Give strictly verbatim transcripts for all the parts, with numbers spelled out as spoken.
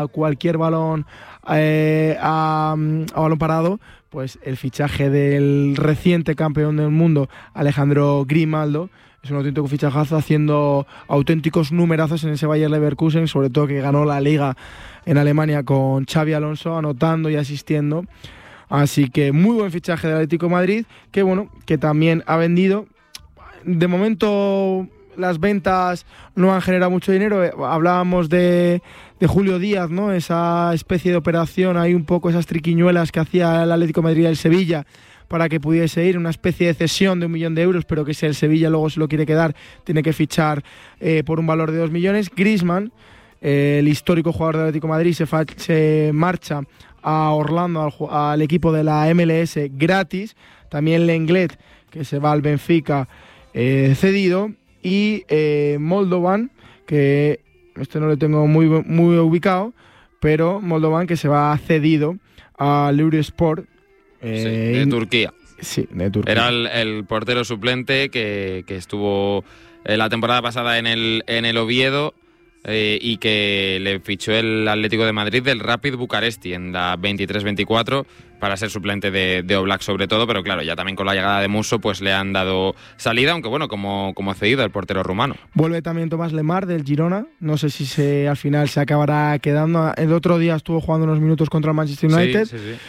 cualquier balón eh, a, a balón parado, pues el fichaje del reciente campeón del mundo, Alejandro Grimaldo, es un auténtico fichajazo, haciendo auténticos numerazos en ese Bayer Leverkusen, sobre todo que ganó la Liga en Alemania con Xabi Alonso, anotando y asistiendo. Así que muy buen fichaje del Atlético de Madrid, que bueno, que también ha vendido. De momento las ventas no han generado mucho dinero. Hablábamos de, de Julio Díaz, ¿no? Esa especie de operación, hay un poco esas triquiñuelas que hacía el Atlético de Madrid y el Sevilla para que pudiese ir, una especie de cesión de un millón de euros, pero que si el Sevilla luego se lo quiere quedar, tiene que fichar eh, por un valor de dos millones. Griezmann, eh, el histórico jugador del Atlético de Madrid, se, fa- se marcha a Orlando, al, al equipo de la M L S, gratis. También Lenglet, que se va al Benfica, eh, cedido. Y eh, Moldovan, que este no lo tengo muy, muy ubicado, pero Moldovan, que se va cedido al Eurosport. Eh, sí, de Turquía. Sí, de Turquía. Era el, el portero suplente que, que estuvo eh, la temporada pasada en el, en el Oviedo eh, y que le fichó el Atlético de Madrid del Rapid Bucaresti en la veintitrés veinticuatro para ser suplente de, de Oblak sobre todo, pero claro, ya también con la llegada de Musso pues le han dado salida, aunque bueno, como, como cedido el portero rumano. Vuelve también Tomás Lemar del Girona, no sé si se al final se acabará quedando. El otro día estuvo jugando unos minutos contra el Manchester United. Sí, sí, sí.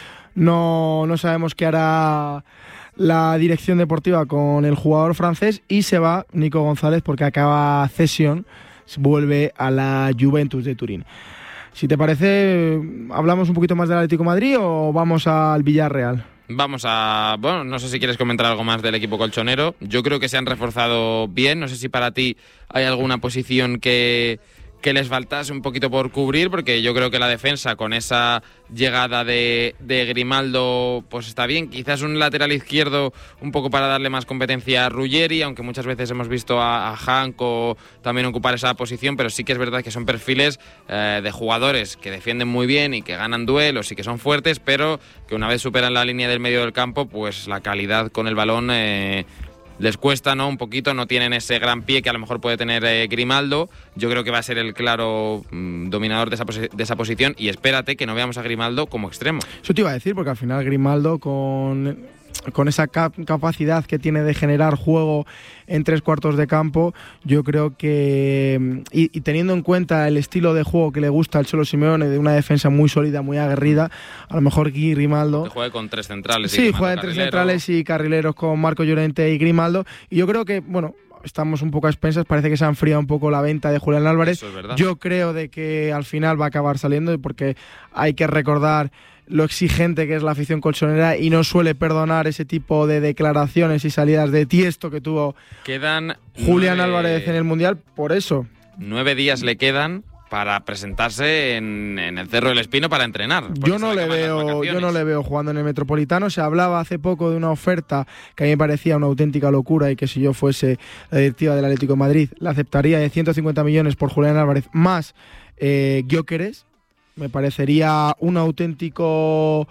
No, no sabemos qué hará la dirección deportiva con el jugador francés, y se va Nico González porque acaba cesión, vuelve a la Juventus de Turín. Si te parece, ¿hablamos un poquito más del Atlético de Madrid o vamos al Villarreal? Vamos a... Bueno, no sé si quieres comentar algo más del equipo colchonero. Yo creo que se han reforzado bien. No sé si para ti hay alguna posición que... que les faltase un poquito por cubrir, porque yo creo que la defensa con esa llegada de, de Grimaldo pues está bien, quizás un lateral izquierdo un poco para darle más competencia a Ruggeri, aunque muchas veces hemos visto a, a Janko también ocupar esa posición, pero sí que es verdad que son perfiles eh, de jugadores que defienden muy bien y que ganan duelos y que son fuertes, pero que una vez superan la línea del medio del campo, pues la calidad con el balón eh, les cuesta, ¿no? Un poquito, no tienen ese gran pie que a lo mejor puede tener eh, Grimaldo. Yo creo que va a ser el claro mmm, dominador de esa, posi- de esa posición, y espérate que no veamos a Grimaldo como extremo. Eso te iba a decir, porque al final Grimaldo con, con esa cap- capacidad que tiene de generar juego en tres cuartos de campo, yo creo que, y, y teniendo en cuenta el estilo de juego que le gusta al Cholo Simeone, de una defensa muy sólida, muy aguerrida, a lo mejor Grimaldo... Que juegue con tres centrales. Sí, y juega en tres centrales y carrileros con Marco Llorente y Grimaldo, y yo creo que, bueno, estamos un poco a expensas, parece que se ha enfriado un poco la venta de Julián Álvarez. Eso es verdad. Yo creo de que al final va a acabar saliendo, porque hay que recordar lo exigente que es la afición colchonera y no suele perdonar ese tipo de declaraciones y salidas de tiesto que tuvo Quedan Julián nueve, Álvarez en el Mundial, por eso. Nueve días le quedan para presentarse en, en el Cerro del Espino para entrenar. Yo no le veo, yo no le veo jugando en el Metropolitano. Se hablaba hace poco de una oferta que a mí me parecía una auténtica locura, y que si yo fuese la directiva del Atlético de Madrid la aceptaría, de ciento cincuenta millones por Julián Álvarez más eh, Gyökeres. Me parecería una auténtico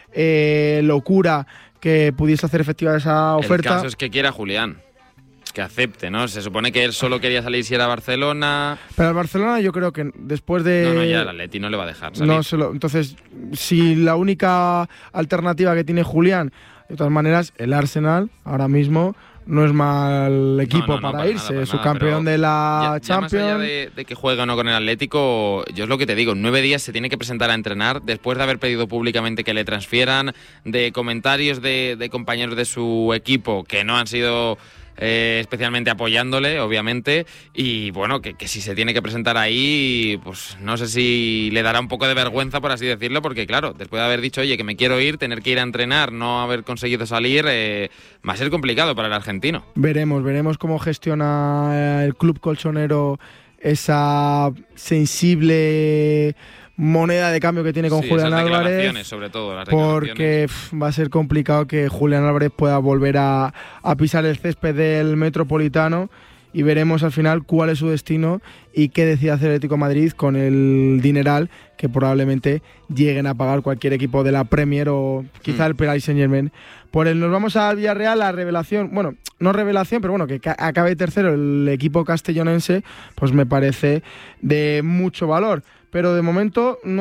eh, locura que pudiese hacer efectiva esa oferta. El caso es que quiera Julián, que acepte, ¿no? Se supone que él solo quería salir si era Barcelona. Pero al Barcelona yo creo que después de... No, no, ya el Atleti no le va a dejar salir. No se lo... Entonces, si la única alternativa que tiene Julián, de todas maneras, el Arsenal ahora mismo no es mal equipo no, no, no, para, para irse, nada, para su nada, campeón de la ya, Champions. Ya más allá de, de que juegue o no con el Atlético, yo es lo que te digo, en nueve días se tiene que presentar a entrenar después de haber pedido públicamente que le transfieran, de comentarios de, de compañeros de su equipo que no han sido... Eh, especialmente apoyándole, obviamente, y bueno, que, que si se tiene que presentar ahí, pues no sé si le dará un poco de vergüenza, por así decirlo, porque claro, después de haber dicho, oye, que me quiero ir, tener que ir a entrenar, no haber conseguido salir, eh, va a ser complicado para el argentino. Veremos, veremos cómo gestiona el club colchonero esa sensible moneda de cambio que tiene con sí, Julián Álvarez, sobre todo, las porque pff, va a ser complicado que Julián Álvarez pueda volver a, a pisar el césped del Metropolitano, y veremos al final cuál es su destino y qué decide hacer el Atlético de Madrid con el dineral que probablemente lleguen a pagar cualquier equipo de la Premier o quizá mm. el Paris Saint-Germain. Por él nos vamos a Villarreal, la revelación, bueno, no revelación, pero bueno, que ca- acabe tercero el equipo castellonense, pues me parece de mucho valor. Pero de momento no